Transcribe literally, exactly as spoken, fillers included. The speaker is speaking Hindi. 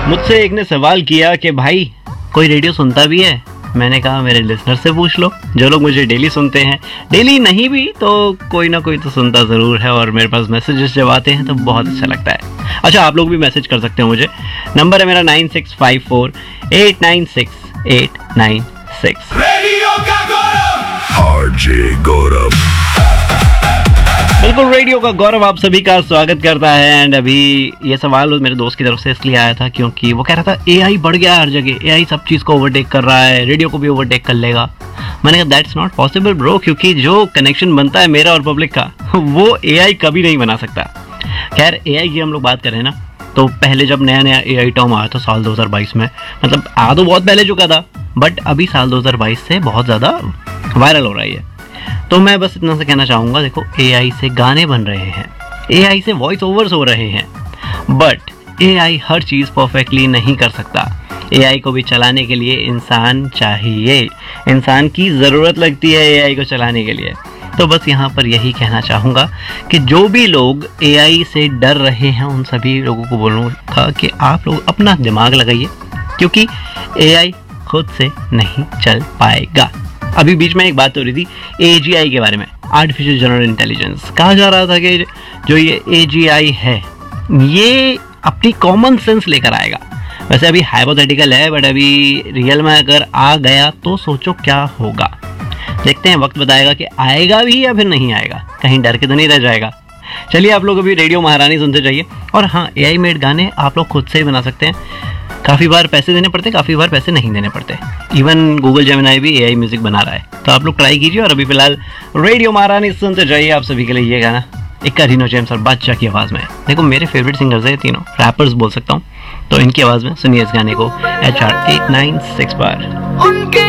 मुझसे एक ने सवाल किया कि भाई कोई रेडियो सुनता भी है? मैंने कहा मेरे लिसनर से पूछ लो, जो लोग मुझे डेली सुनते हैं। डेली नहीं भी तो कोई ना कोई तो सुनता ज़रूर है, और मेरे पास मैसेजेस जब आते हैं तो बहुत अच्छा लगता है। अच्छा, आप लोग भी मैसेज कर सकते हो मुझे। नंबर है मेरा nine six five four eight nine six eight nine six. Radio का गौरव आरजे गौरव। बिल्कुल, रेडियो का गौरव आप सभी का स्वागत करता है। एंड अभी ये सवाल मेरे दोस्त की तरफ से इसलिए आया था क्योंकि वो कह रहा था एआई बढ़ गया हर जगह, एआई सब चीज़ को ओवरटेक कर रहा है, रेडियो को भी ओवरटेक कर लेगा। मैंने कहा दैट्स नॉट पॉसिबल ब्रो, क्योंकि जो कनेक्शन बनता है मेरा और पब्लिक का वो एआई कभी नहीं बना सकता। खैर, एआई की हम लोग बात करें ना, तो पहले जब नया नया एआई टर्म आया था साल दो हज़ार बाईस में, मतलब आ तो बहुत पहले चुका था, बट अभी साल दो हज़ार बाईस से बहुत ज़्यादा वायरल हो रही है। तो मैं बस इतना से कहना चाहूँगा, देखो एआई से गाने बन रहे हैं, एआई से वॉइस ओवर्स हो रहे हैं, but AI her cheese perfectly नहीं कर सकता। एआई को भी चलाने के लिए इंसान चाहिए, इंसान की ज़रूरत लगती है एआई को चलाने के लिए। तो बस यहाँ पर यही कहना चाहूँगा कि जो भी लोग एआई से डर रहे हैं उन सभी लोगों को बोलूँगा कि आप लोग अपना दिमाग लगाइए, क्योंकि एआई खुद से नहीं चल पाएगा। अभी बीच में एक बात हो रही थी एजीआई के बारे में, आर्टिफिशियल जनरल इंटेलिजेंस। कहा जा रहा था कि जो ये एजीआई है ये अपनी कॉमन सेंस लेकर आएगा। वैसे अभी हाइपोथेटिकल है, बट अभी रियल में अगर आ गया तो सोचो क्या होगा। देखते हैं, वक्त बताएगा कि आएगा भी या फिर नहीं आएगा, कहीं डर के तो नहीं रह जाएगा। चलिए, आप लोग अभी रेडियो महारानी सुनते जाइए। और हाँ, एआई मेड गाने आप लोग खुद से ही बना सकते हैं। काफ़ी बार पैसे देने पड़ते, काफ़ी बार पैसे नहीं देने पड़ते। इवन गूगल जेमिनाई भी एआई म्यूजिक बना रहा है, तो आप लोग ट्राई कीजिए। और अभी फिलहाल रेडियो महारानी सुनते जाइए। आप सभी के लिए ये गाना एक रीनो जेम्स और बादशाह की आवाज़ में। देखो, मेरे फेवरेट सिंगर्स है तीनों, रैपर्स बोल सकता हूँ, तो इनकी आवाज़ में सुनिए इस गाने को H R eight nine six पर। उनके